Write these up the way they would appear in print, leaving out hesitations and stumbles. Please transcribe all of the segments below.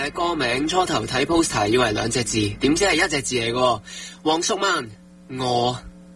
歌名初頭睇 poster 以為兩隻字，點知係一隻字嚟嘅。黃淑蔓我。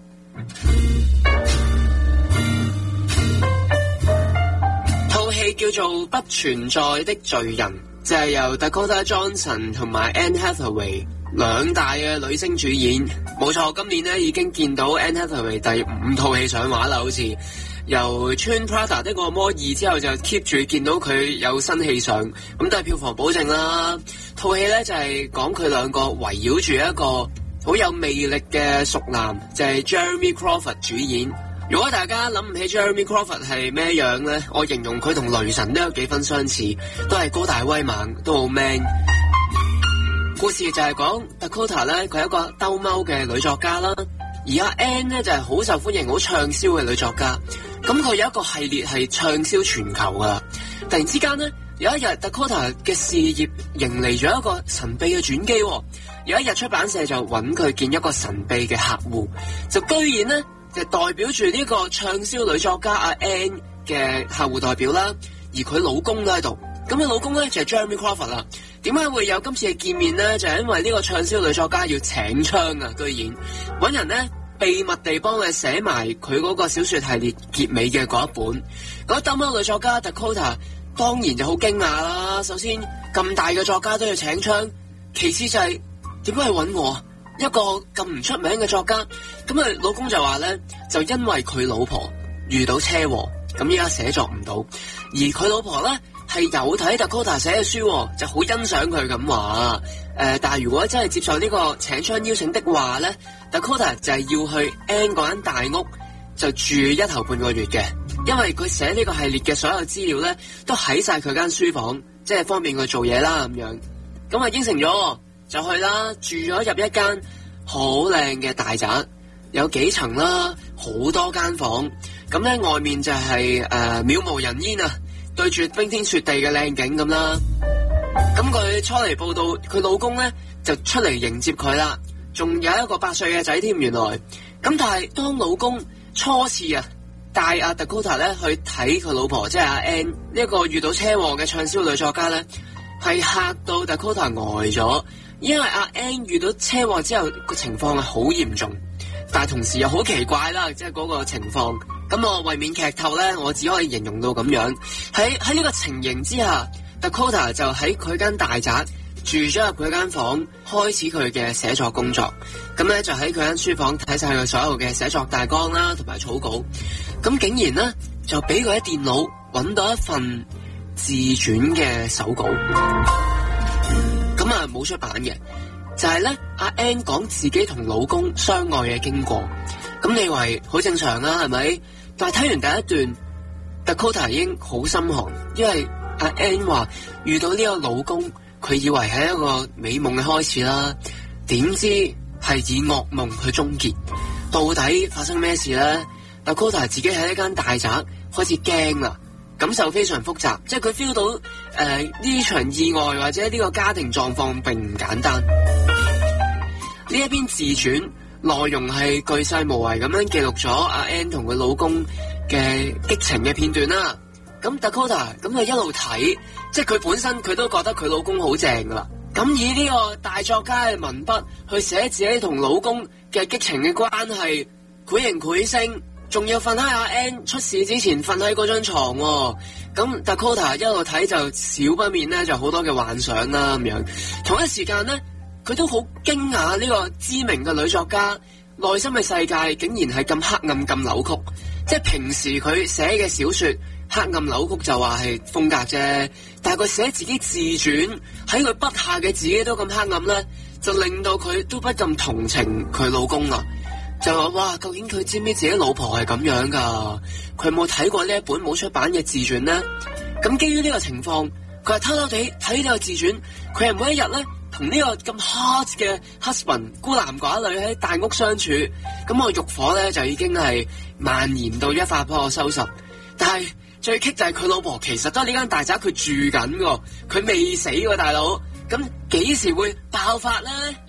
套戲叫做《不存在的罪人》，就係由 Dakota Johnson 同埋 Anne Hathaway 兩大嘅女星主演。冇錯，今年咧已經見到 Anne Hathaway 第5套戲上畫啦，好似由穿 Prada 的惡魔2之後就 keep 住見到佢有新戲上，咁都係票房保證啦。套戲咧就係講佢兩個圍繞住一個好有魅力嘅熟男，就係 Jeremy Crawford 主演。如果大家諗唔起 Jeremy Crawford 係咩樣咧，我形容佢同雷神都有幾分相似，都係高大威猛，都好 man。故事就係講 Dakota 咧，佢係一個兜踎嘅女作家啦，而阿 Anne 咧就係好受歡迎、好暢銷嘅女作家。咁佢有一個系列係暢銷全球噶啦。突然之間咧，有一日 Dakota 嘅事業迎嚟咗一個神秘嘅轉機。有一日出版社就揾佢見一個神秘嘅客戶，就居然咧就代表住呢個暢銷女作家阿 Anne 嘅客戶代表啦，而佢老公都喺度。咁佢老公咧就係 Jeremy Crawford 啦。點解會有今次嘅見面咧？就係因為呢個暢銷女作家要請槍啊，居然揾人咧秘密地幫佢寫埋佢嗰個小說系列結尾嘅嗰一本。嗰兜踎女作家 Dakota 當然就好驚訝啦。首先咁大嘅作家都要請槍，其次就係點解去揾我一個咁唔出名嘅作家？咁佢老公就話咧，就因為佢老婆遇到車禍，咁依家寫作唔到，而佢老婆咧係有睇 Dakota 寫嘅書，就好欣賞佢咁話。但係如果真係接受呢個請槍邀請的話咧，Dakota 就係要去 Anne 嗰間大屋就住1頭半個月嘅，因為佢寫呢個系列嘅所有資料咧都喺晒佢間書房，即係方便佢做嘢啦咁樣。咁啊應承咗就去啦，住咗入一間好靚嘅大宅，有幾層啦，好多間房。咁咧外面就係渺無人煙啊，對住冰天雪地嘅靚景咁啦。咁佢初嚟報到，佢老公咧就出嚟迎接佢啦，仲有一個8歲嘅仔添原來。咁但係當老公初次帶阿 Dakota 咧去睇佢老婆，即係阿 Anne 呢一個遇到車禍嘅暢銷女作家咧，係嚇到 Dakota 呆咗，因為阿 Anne 遇到車禍之後個情況係好嚴重，但係同時又好奇怪啦，即係嗰個情況。咁我為免劇透咧，我只可以形容到咁樣。喺呢個情形之下，Dakota 就喺佢間大宅住咗入佢間房，開始佢嘅寫作工作。咁咧就喺佢間書房睇晒佢所有嘅寫作大綱啦，同埋草稿。咁竟然咧就俾佢喺電腦揾到一份自傳嘅手稿。咁啊冇出版嘅，就係咧阿 Anne 講自己同老公相愛嘅經過。咁你以為好正常啦，係咪？但係睇完第一段 Dakota 已經好心寒，因為阿 Anne 話遇到呢個老公，佢以為係一個美夢嘅開始啦，點知係以噩夢去終結。到底發生咩事咧？ Dakota 自己喺一間大宅開始驚啦，感受非常複雜，即係佢 feel 到呢場意外或者呢個家庭狀況並唔簡單。呢一篇自傳內容係巨細無遺咁樣記錄咗阿 Anne 同佢老公嘅激情嘅片段啦。咁 Dakota 咁佢一路睇，即係佢本身佢都覺得佢老公好正噶啦。咁以呢個大作家嘅文筆去寫自己同老公嘅激情嘅關係，繪形繪聲，仲要瞓喺阿 Anne 出事之前瞓喺嗰張床。咁 Dakota 一路睇就少不免咧就好多嘅幻想啦咁樣。同一時間咧，佢都好驚訝呢個知名嘅女作家內心嘅世界竟然係咁黑暗咁扭曲。即係平時佢寫嘅小說黑暗扭曲就話係風格啫，但係佢寫自己自傳喺佢筆下嘅自己都咁黑暗咧，就令到佢都不禁同情佢老公啦。就話哇，究竟佢知唔知自己老婆係咁樣噶？佢有冇睇過呢一本冇出版嘅自傳呢？咁基於呢個情況，佢係偷偷地睇呢個自傳，佢係每一日咧同呢個咁 hot 嘅 husband 孤男寡女喺大屋相處，咁個慾火咧就已經係蔓延到一發不可收拾。但係最棘就係佢老婆其實都係呢間大宅佢住緊㗎，佢未死喎大佬，咁幾時會爆發咧？